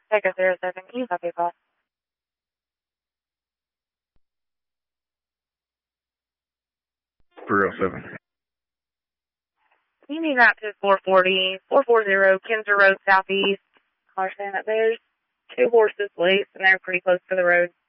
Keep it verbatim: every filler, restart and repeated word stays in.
Echo zero seven, can you copy a call? three oh seven. You need out to four forty, four forty Kinser Road Southeast. Car saying that there's two horses loose and they're pretty close to the road.